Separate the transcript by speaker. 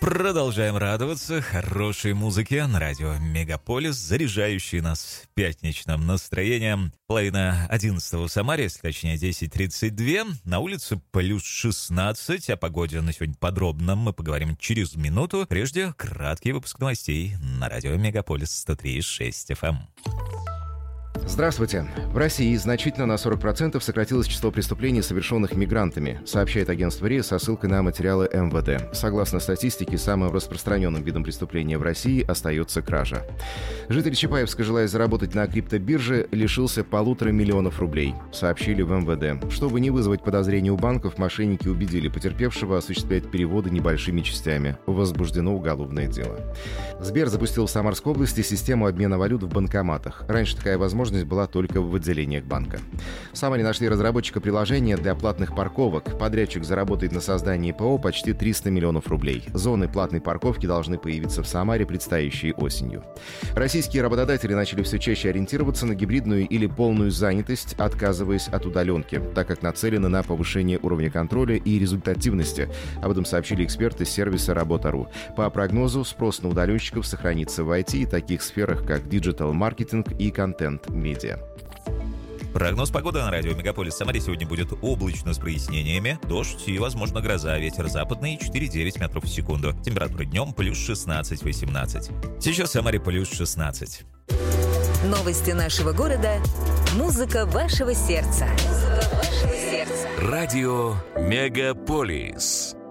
Speaker 1: Продолжаем радоваться хорошей музыке на радио Мегаполис, заряжающей нас пятничным настроением. Половина 11 в Самаре, если точнее 10:32. На улице плюс 16. О погоде на сегодня подробно мы поговорим через минуту. Прежде краткий выпуск новостей на радио Мегаполис 103,6 FM.
Speaker 2: Здравствуйте. В России значительно на 40% сократилось число преступлений, совершенных мигрантами, сообщает агентство РИА со ссылкой на материалы МВД. Согласно статистике, самым распространенным видом преступления в России остается кража. Житель Чапаевска, желая заработать на криптобирже, лишился 1,5 миллиона рублей, сообщили в МВД. Чтобы не вызвать подозрений у банков, мошенники убедили потерпевшего осуществлять переводы небольшими частями. Возбуждено уголовное дело. Сбер запустил в Самарской области систему обмена валют в банкоматах. Раньше такая возможность была только в отделениях банка. В Самаре нашли разработчика приложения для платных парковок. Подрядчик заработает на создании ПО почти 300 миллионов рублей. Зоны платной парковки должны появиться в Самаре, предстоящей осенью. Российские работодатели начали все чаще ориентироваться на гибридную или полную занятость, отказываясь от удаленки, так как нацелены на повышение уровня контроля и результативности. Об этом сообщили эксперты сервиса «Работа.ру». По прогнозу, спрос на удаленщиков сохранится в IT и таких сферах, как диджитал-маркетинг и контент-медиа.
Speaker 1: Прогноз погоды на радио Мегаполис в Самаре сегодня будет облачно с прояснениями, дождь и, возможно, гроза, ветер западный 4,9 метров в секунду. Температура днем плюс 16-18. Сейчас в Самаре плюс 16.
Speaker 3: Новости нашего города. Музыка вашего сердца.
Speaker 4: Радио Мегаполис.